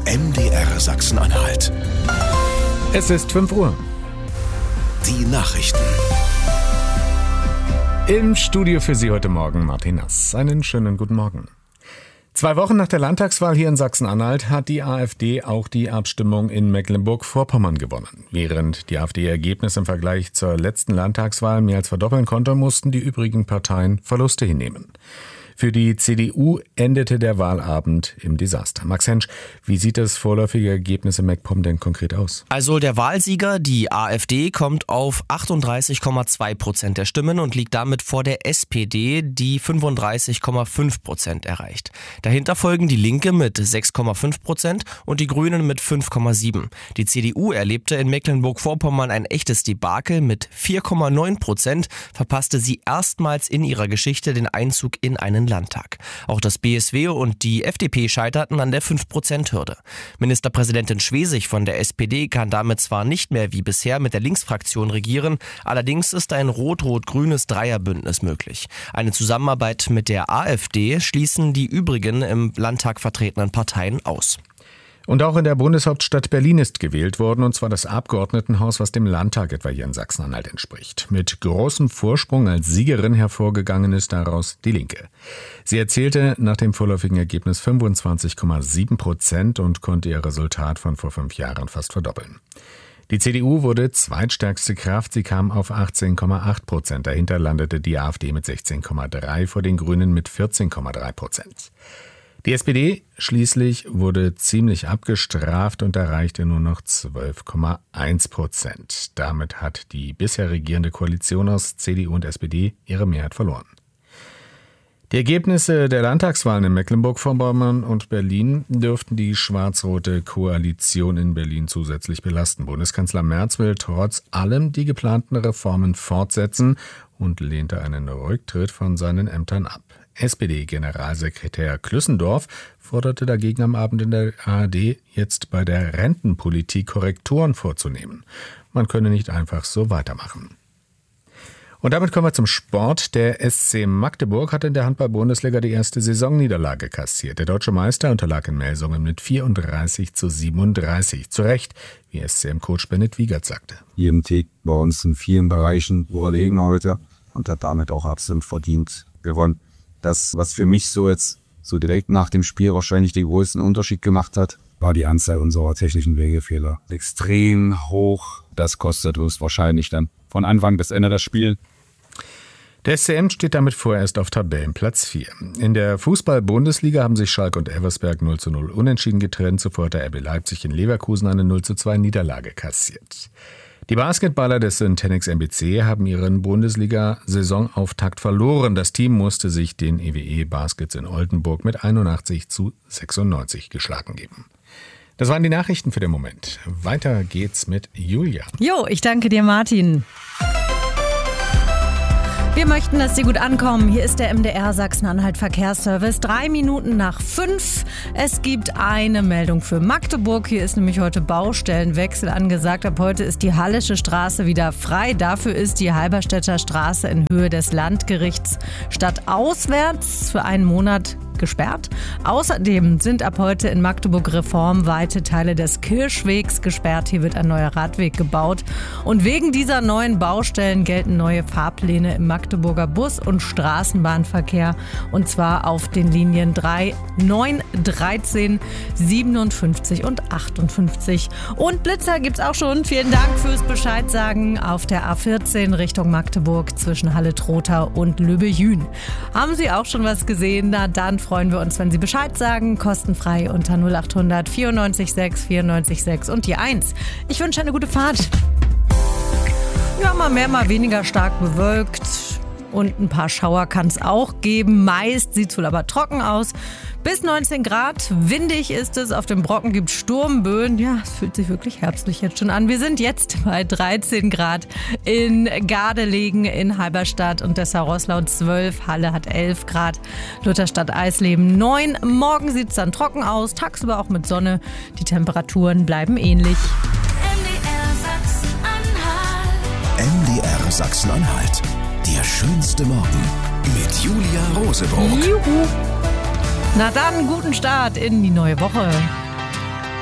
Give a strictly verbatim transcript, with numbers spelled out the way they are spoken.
M D R Sachsen-Anhalt. Es ist fünf Uhr. Die Nachrichten. Im Studio für Sie heute Morgen Martin Nass. Einen schönen guten Morgen. Zwei Wochen nach der Landtagswahl hier in Sachsen-Anhalt hat die AfD auch die Abstimmung in Mecklenburg-Vorpommern gewonnen. Während die AfD Ergebnisse im Vergleich zur letzten Landtagswahl mehr als verdoppeln konnte, mussten die übrigen Parteien Verluste hinnehmen. Für die C D U endete der Wahlabend im Desaster. Max Hensch, wie sieht das vorläufige Ergebnis in MacPom denn konkret aus? Also der Wahlsieger, die AfD, kommt auf achtunddreißig Komma zwei Prozent der Stimmen und liegt damit vor der S P D, die fünfunddreißig Komma fünf Prozent erreicht. Dahinter folgen die Linke mit sechs Komma fünf Prozent und die Grünen mit fünf Komma sieben. Die C D U erlebte in Mecklenburg-Vorpommern ein echtes Debakel. Mit vier Komma neun Prozent verpasste sie erstmals in ihrer Geschichte den Einzug in einen Landtag. Auch das B S W und die F D P scheiterten an der fünf Prozent Hürde. Ministerpräsidentin Schwesig von der S P D kann damit zwar nicht mehr wie bisher mit der Linksfraktion regieren, allerdings ist ein rot-rot-grünes Dreierbündnis möglich. Eine Zusammenarbeit mit der AfD schließen die übrigen im Landtag vertretenen Parteien aus. Und auch in der Bundeshauptstadt Berlin ist gewählt worden, und zwar das Abgeordnetenhaus, was dem Landtag etwa hier in Sachsen-Anhalt entspricht. Mit großem Vorsprung als Siegerin hervorgegangen ist daraus die Linke. Sie erzielte nach dem vorläufigen Ergebnis fünfundzwanzig Komma sieben Prozent und konnte ihr Resultat von vor fünf Jahren fast verdoppeln. Die C D U wurde zweitstärkste Kraft, sie kam auf achtzehn Komma acht Prozent. Dahinter landete die AfD mit sechzehn Komma drei, vor den Grünen mit vierzehn Komma drei Prozent. Die S P D schließlich wurde ziemlich abgestraft und erreichte nur noch zwölf Komma eins Prozent. Damit hat die bisher regierende Koalition aus C D U und S P D ihre Mehrheit verloren. Die Ergebnisse der Landtagswahlen in Mecklenburg-Vorpommern und Berlin dürften die schwarz-rote Koalition in Berlin zusätzlich belasten. Bundeskanzler Merz will trotz allem die geplanten Reformen fortsetzen und lehnte einen Rücktritt von seinen Ämtern ab. S P D-Generalsekretär Klüssendorf forderte dagegen am Abend in der A R D, jetzt bei der Rentenpolitik Korrekturen vorzunehmen. Man könne nicht einfach so weitermachen. Und damit kommen wir zum Sport. Der S C Magdeburg hat in der Handball-Bundesliga die erste Saisonniederlage kassiert. Der deutsche Meister unterlag in Melsungen mit vierunddreißig zu siebenunddreißig. Zu Recht, wie S C M-Coach Bennett Wiegert sagte. I M T bei uns in vielen Bereichen überlegen heute und hat damit auch absolut verdient gewonnen. Das, was für mich so jetzt so direkt nach dem Spiel wahrscheinlich den größten Unterschied gemacht hat, war die Anzahl unserer technischen Wegefehler extrem hoch. Das kostet uns wahrscheinlich dann von Anfang bis Ende das Spiel. Der S C M steht damit vorerst auf Tabellenplatz vier. In der Fußball-Bundesliga haben sich Schalke und Elversberg null zu null unentschieden getrennt. Zuvor hat der R B Leipzig in Leverkusen eine null zu zwei Niederlage kassiert. Die Basketballer des Syntenix M B C haben ihren Bundesliga-Saisonauftakt verloren. Das Team musste sich den E W E Baskets in Oldenburg mit einundachtzig zu sechsundneunzig geschlagen geben. Das waren die Nachrichten für den Moment. Weiter geht's mit Julia. Jo, ich danke dir, Martin. Wir möchten, dass Sie gut ankommen. Hier ist der M D R Sachsen-Anhalt Verkehrsservice. Drei Minuten nach fünf. Es gibt eine Meldung für Magdeburg. Hier ist nämlich heute Baustellenwechsel angesagt. Ab heute ist die Hallische Straße wieder frei. Dafür ist die Halberstädter Straße in Höhe des Landgerichts stadtauswärts für einen Monat gesperrt. Außerdem sind ab heute in Magdeburg reformweite Teile des Kirschwegs gesperrt. Hier wird ein neuer Radweg gebaut. Und wegen dieser neuen Baustellen gelten neue Fahrpläne im Magdeburger Bus- und Straßenbahnverkehr. Und zwar auf den Linien drei, neun, dreizehn, siebenundfünfzig und achtundfünfzig. Und Blitzer gibt's auch schon. Vielen Dank fürs Bescheid sagen auf der A vierzehn Richtung Magdeburg zwischen Halle-Trotha und Lübbe-Jühn. Haben Sie auch schon was gesehen? Na dann freuen wir uns, wenn Sie Bescheid sagen. Kostenfrei unter null acht hundert vierundneunzig sechs vierundneunzig sechs und die eins. Ich wünsche eine gute Fahrt. Ja, mal mehr, mal weniger stark bewölkt. Und ein paar Schauer kann es auch geben. Meist sieht es wohl aber trocken aus. Bis neunzehn Grad. Windig ist es. Auf dem Brocken gibt es Sturmböen. Ja, es fühlt sich wirklich herbstlich jetzt schon an. Wir sind jetzt bei dreizehn Grad in Gardelegen, in Halberstadt und Dessau-Roßlau zwölf. Halle hat elf Grad. Lutherstadt Eisleben neun. Morgen sieht es dann trocken aus. Tagsüber auch mit Sonne. Die Temperaturen bleiben ähnlich. M D R Sachsen-Anhalt. Der schönste Morgen mit Julia Rosebrock. Juhu. Na dann, guten Start in die neue Woche.